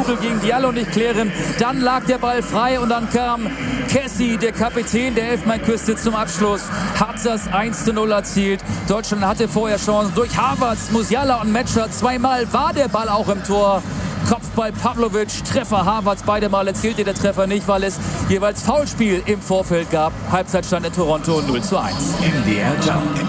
Strudel gegen Diallo nicht klären. Dann lag der Ball frei und dann kam Kessie, der Kapitän der Elfmeinküste, zum Abschluss. Hat das 1:0 erzielt. Deutschland hatte vorher Chancen durch Havertz, Musiala und Metscher. Zweimal war der Ball auch im Tor. Kopfball Pavlovic, Treffer Havertz, beide Male zählte der Treffer nicht, weil es jeweils Foulspiel im Vorfeld gab. Halbzeitstand in Toronto 0:1. MDR Jump.